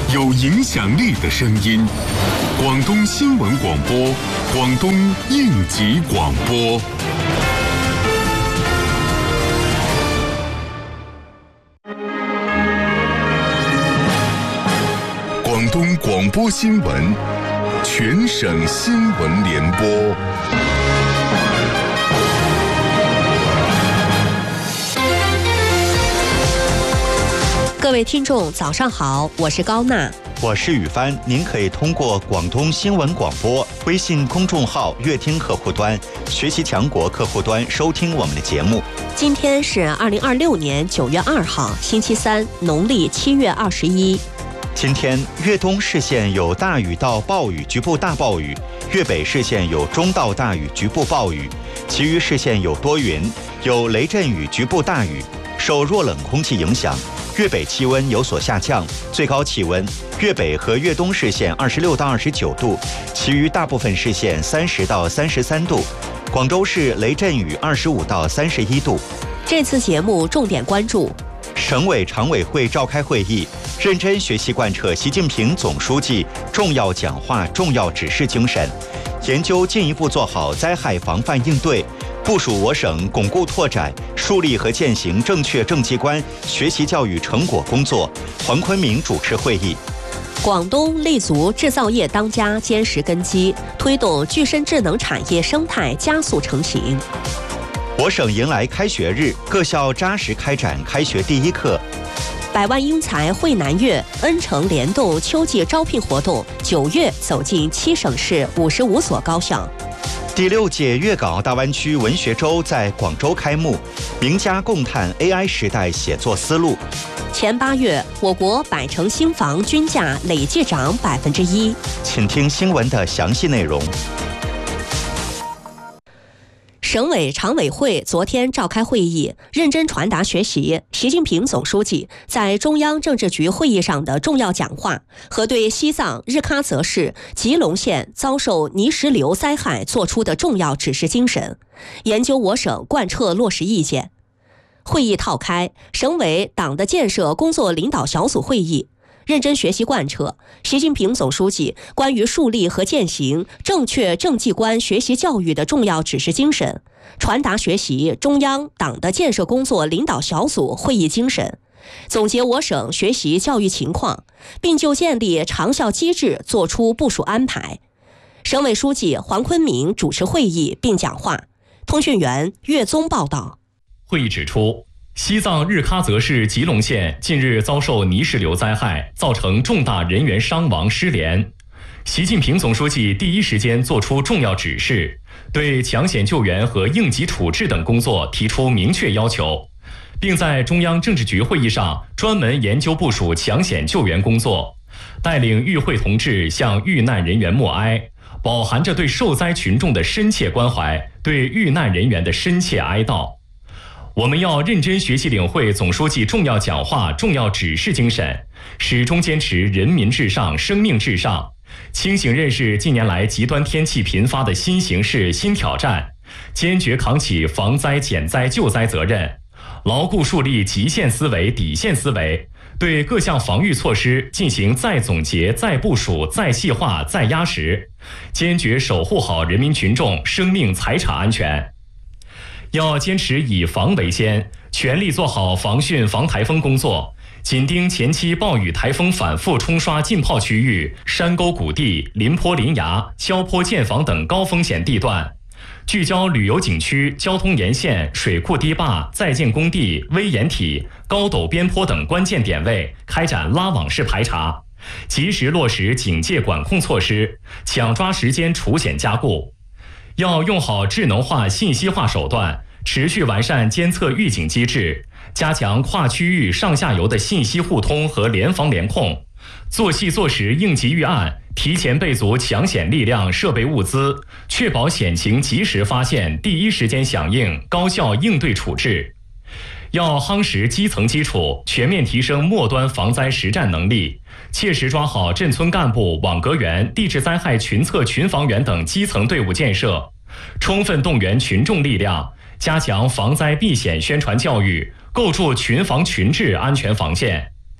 有影响力的声音。广东新闻广播，广东应急广播。广东广播新闻，全省新闻联播。 各位听众早上好，我是高娜， 我是宇帆。您可以通过广东新闻广播微信公众号乐听客户端、学习强国客户端收听我们的节目。 今天是2026年9月2号，星期三，农历7月21。 今天粤东市县有大雨到暴雨，局部大暴雨；粤北市县有中到大雨，局部暴雨；其余市县有多云，有雷阵雨，局部大雨。受弱冷空气影响，粤北气温有所下降，最高气温粤北和粤东市县26到29度，其余大部分市县30到33度。广州市雷阵雨25到31度。 这次节目重点关注： 省委常委会召开会议，认真学习贯彻习近平总书记重要讲话、重要指示精神，研究进一步做好灾害防范应对，部署我省巩固拓展、树立和践行正确政绩观学习教育成果工作。黄坤明主持会议。 广东立足制造业当家，坚实根基，推动具身智能产业生态加速成型。 我省迎来开学日，各校扎实开展开学第一课。 百万英才汇南粤，恩城联动秋季招聘活动9月走进7省市55所高校。 第6届粤港澳大湾区文学周在广州开幕，名家共探 AI 时代写作思路。 前8月，我国百城新房均价累计涨1%。 请听新闻的详细内容。 省委常委会昨天召开会议，认真传达学习习近平总书记在中央政治局会议上的重要讲话和对西藏日喀则市吉隆县遭受泥石流灾害作出的重要指示精神，研究我省贯彻落实意见。会议套开，省委党的建设工作领导小组会议，认真学习贯彻习近平总书记关于树立和践行正确政绩观学习教育的重要指示精神，传达学习中央党的建设工作领导小组会议精神，总结我省学习教育情况，并就建立长效机制作出部署安排。省委书记黄坤明主持会议并讲话。通讯员岳宗报道。 会议指出，西藏日喀则市吉隆县近日遭受泥石流灾害，造成重大人员伤亡失联。习近平总书记第一时间作出重要指示，对抢险救援和应急处置等工作提出明确要求，并在中央政治局会议上专门研究部署抢险救援工作，带领与会同志向遇难人员默哀，饱含着对受灾群众的深切关怀，对遇难人员的深切哀悼。我们要认真学习领会总书记重要讲话、重要指示精神，始终坚持人民至上、生命至上，清醒认识近年来极端天气频发的新形势、新挑战，坚决扛起防灾、减灾、救灾责任，牢固树立极限思维、底线思维，对各项防御措施进行再总结、再部署、再细化、再压实，坚决守护好人民群众生命财产安全。要坚持以防为先，全力做好防汛防台风工作，紧盯前期暴雨台风反复冲刷浸泡区域、山沟谷地、临坡临崖、萧坡建房等高风险地段，聚焦旅游景区、交通沿线、水库堤坝、在建工地、危岩体、高陡边坡等关键点位，开展拉网式排查，及时落实警戒管控措施，抢抓时间除险加固。要用好智能化、信息化手段，持续完善监测预警机制，加强跨区域上下游的信息互通和联防联控，做细做实应急预案，提前备足抢险力量、设备物资，确保险情及时发现、第一时间响应、高效应对处置。要夯实基层基础，全面提升末端防灾实战能力，切实抓好镇村干部、网格员、地质灾害群测群防员等基层队伍建设，充分动员群众力量，加强防灾避险宣传教育，构筑群防群治安全防线。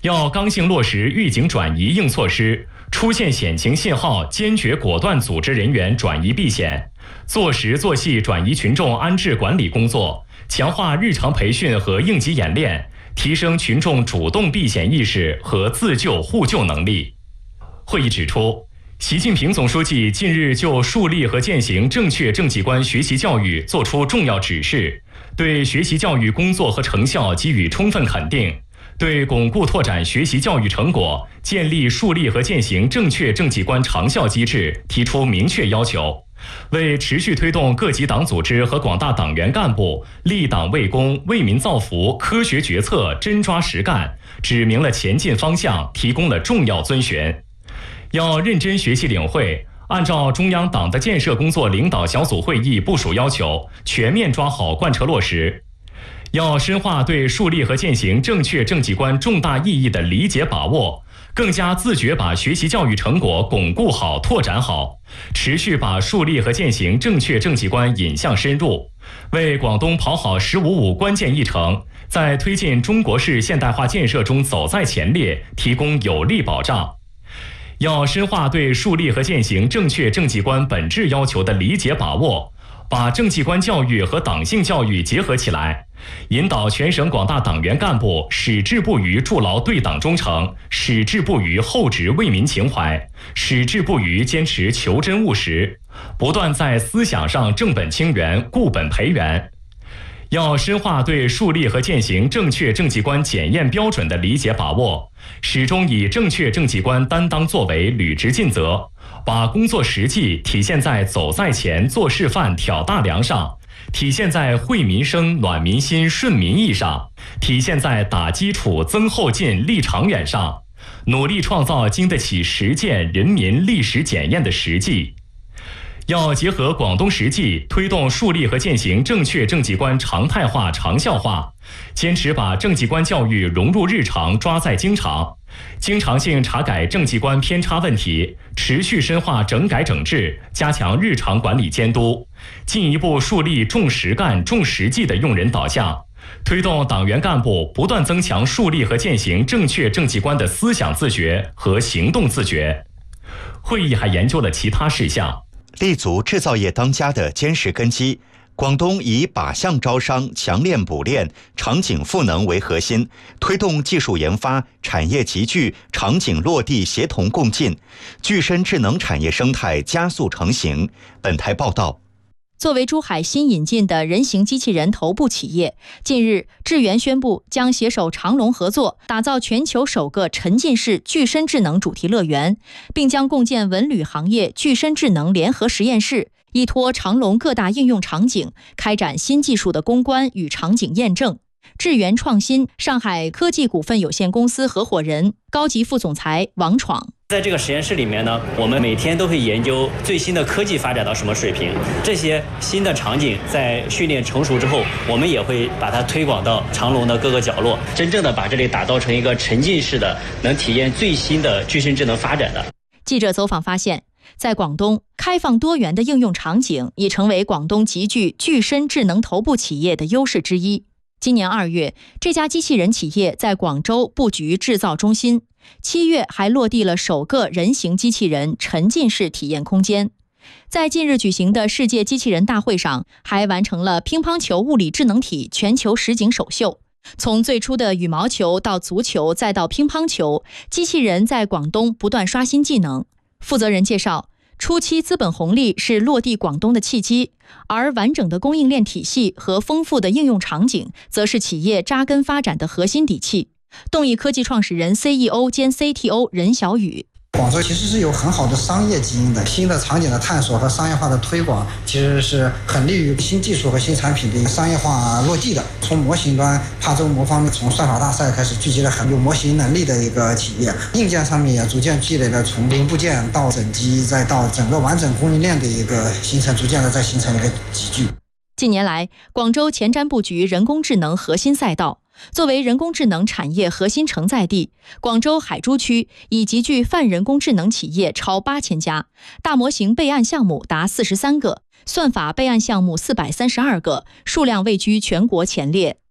要刚性落实预警转移应措施，出现险情信号坚决果断组织人员转移避险，做实做细转移群众安置管理工作，强化日常培训和应急演练，提升群众主动避险意识和自救互救能力。会议指出，习近平总书记近日就树立和践行正确政绩观学习教育作出重要指示，对学习教育工作和成效给予充分肯定，对巩固拓展学习教育成果，建立树立和践行正确政绩观长效机制提出明确要求，为持续推动各级党组织和广大党员干部立党为公、为民造福、科学决策、真抓实干，指明了前进方向，提供了重要遵循。要认真学习领会，按照中央党的建设工作领导小组会议部署要求，全面抓好贯彻落实。要深化对树立和践行正确政绩观重大意义的理解把握，更加自觉把学习教育成果巩固好、拓展好，持续把树立和践行正确政绩观引向深入，为广东跑好“15+5”关键议程，在推进中国式现代化建设中走在前列提供有力保障。要深化对树立和践行正确政绩观本质要求的理解把握，把政绩观教育和党性教育结合起来，引导全省广大党员干部矢志不渝筑牢对党忠诚，矢志不渝厚植为民情怀，矢志不渝坚持求真务实，不断在思想上正本清源、固本培元。要深化对树立和践行正确政绩观检验标准的理解把握，始终以正确政绩观担当作为，履职尽责，把工作实际体现在走在前、做示范、挑大梁上，体现在惠民生、暖民心、顺民意上，体现在打基础、增后劲、立长远上，努力创造经得起实践、人民历史检验的实际。要结合广东实际，推动树立和践行正确政绩观常态化、长效化，坚持把政绩观教育融入日常，抓在经常，经常性查改政绩观偏差问题，持续深化整改整治，加强日常管理监督，进一步树立重实干、重实际的用人导向，推动党员干部不断增强树立和践行正确政绩观的思想自觉和行动自觉。会议还研究了其他事项。 立足制造业当家的坚实根基，广东以靶向招商、强链补链、场景赋能为核心，推动技术研发、产业集聚、场景落地协同共进，具身智能产业生态加速成型。本台报道。 作为珠海新引进的人形机器人头部企业，近日智源宣布将携手长隆合作，打造全球首个沉浸式具身智能主题乐园，并将共建文旅行业具身智能联合实验室，依托长隆各大应用场景，开展新技术的攻关与场景验证。智源创新上海科技股份有限公司合伙人、高级副总裁王闯。 在这个实验室里面呢，我们每天都会研究最新的科技发展到什么水平，这些新的场景在训练成熟之后，我们也会把它推广到长隆的各个角落，真正的把这里打造成一个沉浸式的，能体验最新的具身智能发展的。 记者走访发现，在广东，开放多元的应用场景已成为广东极具具身智能头部企业的优势之一。今年2月，这家机器人企业在广州布局制造中心，7月还落地了首个人形机器人沉浸式体验空间。在近日举行的世界机器人大会上，还完成了乒乓球物理智能体全球实景首秀。从最初的羽毛球到足球再到乒乓球，机器人在广东不断刷新技能。负责人介绍，初期资本红利是落地广东的契机，而完整的供应链体系和丰富的应用场景则是企业扎根发展的核心底气。动易科技创始人 CEO 兼 CTO 任小雨。 广州其实是有很好的商业基因的，新的场景的探索和商业化的推广其实是很利于新技术和新产品的商业化落地的。从模型端帕洲模方面，从算法大赛开始聚集了很有模型能力的一个企业，硬件上面也逐渐积累了从零部件到整机再到整个完整供应链的一个形成，逐渐的再形成一个集聚。 近年来，广州前瞻布局人工智能核心赛道。作为人工智能产业核心承载地，广州海珠区已集聚泛人工智能企业超8000家，大模型备案项目达43个，算法备案项目432个，数量位居全国前列。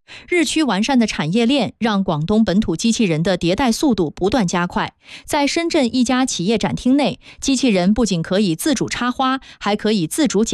日趋完善的产业链让广东本土机器人的迭代速度不断加快。在深圳一家企业展厅内，机器人不仅可以自主插花，还可以自主检